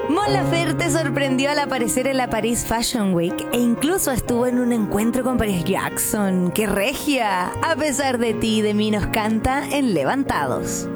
Mon Laferte sorprendió al aparecer en la Paris Fashion Week e incluso estuvo en un encuentro con Paris Jackson. ¡Qué regia! A pesar de ti y de mí nos canta en Levantados.